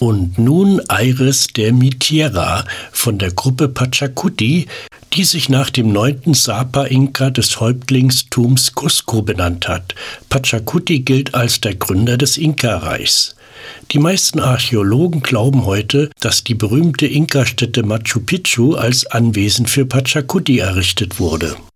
Und nun Ayres der Mitiera von der Gruppe Pachacuti, die sich nach dem 9. Sapa-Inka des Häuptlingstums Cusco benannt hat. Pachacuti gilt als der Gründer des Inka-Reichs. Die meisten Archäologen glauben heute, dass die berühmte Inka-Stätte Machu Picchu als Anwesen für Pachacuti errichtet wurde.